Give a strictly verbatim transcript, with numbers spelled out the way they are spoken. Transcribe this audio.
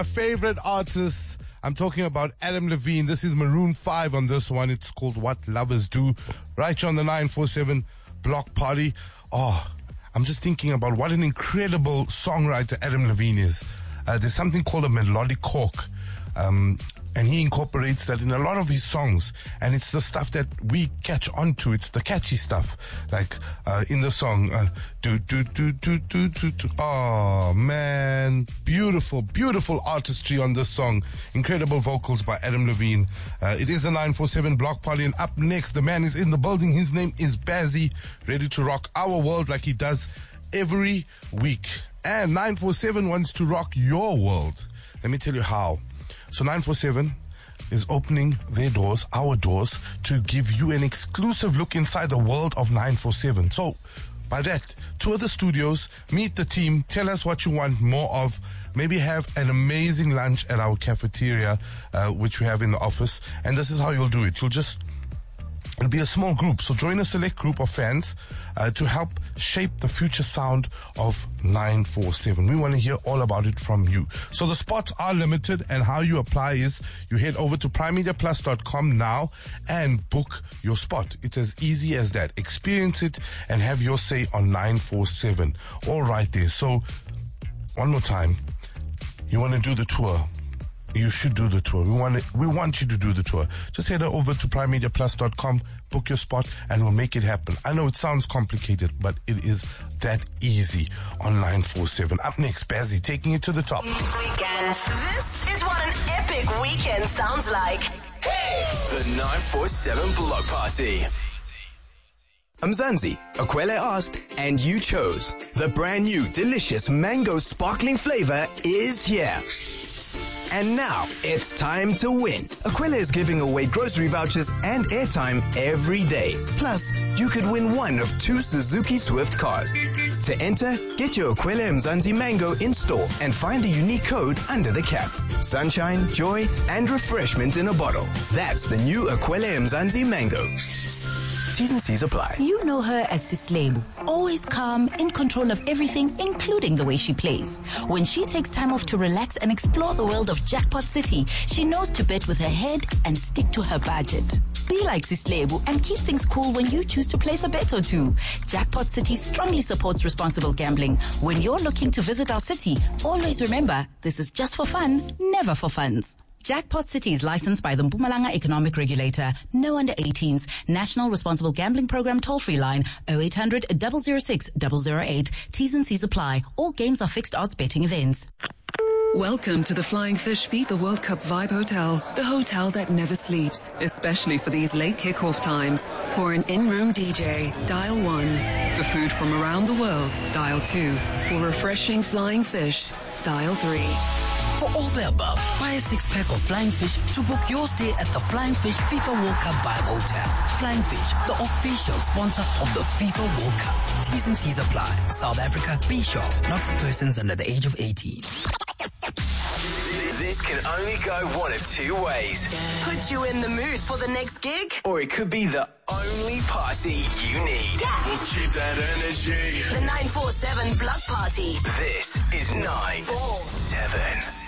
Favorite artists. I'm talking about Adam Levine. This is Maroon five on this one. It's called What Lovers Do. Right here on the nine four seven Block Party. Oh, I'm just thinking about what an incredible songwriter Adam Levine is. Uh, there's something called a melodic cork. Um, and he incorporates that in a lot of his songs. And it's the stuff that we catch on to. It's the catchy stuff. Like, uh, in the song, uh, do, do, do, do, do, do, do. Oh, man. Beautiful, beautiful artistry on this song. Incredible vocals by Adam Levine. Uh, it is a nine four seven Block Party. And up next, the man is in the building. His name is Bazzy, ready to rock our world like he does every week. And nine four seven wants to rock your world. Let me tell you how. So nine four seven is opening their doors, our doors, to give you an exclusive look inside the world of nine four seven. So by that, tour the studios, meet the team, tell us what you want more of, maybe have an amazing lunch at our cafeteria, uh, which we have in the office. And this is how you'll do it. You'll just... It'll be a small group, so join a select group of fans uh, to help shape the future sound of nine four seven. We want to hear all about it from you. So the spots are limited, and how you apply is you head over to prime media plus dot com now and book your spot. It's as easy as that. Experience it and have your say on nine four seven. All right there. So one more time, you want to do the tour. You should do the tour. We want it, we want you to do the tour. Just head over to prime media plus dot com, book your spot, and we'll make it happen. I know it sounds complicated, but it is that easy on nine four seven. Up next, Bazzy, taking it to the top. Weekends. This is what an epic weekend sounds like. The nine four seven Block Party. Mzansi, Akwele asked, and you chose. The brand new delicious mango sparkling flavor is here. And now, it's time to win. Aquila is giving away grocery vouchers and airtime every day. Plus, you could win one of two Suzuki Swift cars. To enter, get your Aquila Mzansi Mango in store and find the unique code under the cap. Sunshine, joy, and refreshment in a bottle. That's the new Aquila Mzansi Mango. T's and C's apply. You know her as Sislebu, always calm, in control of everything, including the way she plays. When she takes time off to relax and explore the world of Jackpot City, she knows to bet with her head and stick to her budget. Be like Sislebu and keep things cool when you choose to place a bet or two. Jackpot City strongly supports responsible gambling. When you're looking to visit our city, always remember, this is just for fun, never for funds. Jackpot City is licensed by the Mpumalanga Economic Regulator. No under eighteens. National Responsible Gambling Program toll-free line oh eight hundred, zero zero six, zero zero eight. T's and C's apply. All games are fixed odds betting events. Welcome to the Flying Fish FIFA World Cup Vibe Hotel, the hotel that never sleeps, especially for these late kickoff times. For an in-room D J, dial one. For food from around the world, dial two. For refreshing Flying Fish, dial three. For all the above, buy a six-pack of Flying Fish to book your stay at the Flying Fish FIFA World Cup Vibe Hotel. Flying Fish, the official sponsor of the FIFA World Cup. T's and C's apply. South Africa, be sure, not for persons under the age of eighteen. This can only go one of two ways. Put you in the mood for the next gig. Or it could be the only party you need. Yeah. We'll keep that energy. The nine four seven Block Party. This is nine four seven.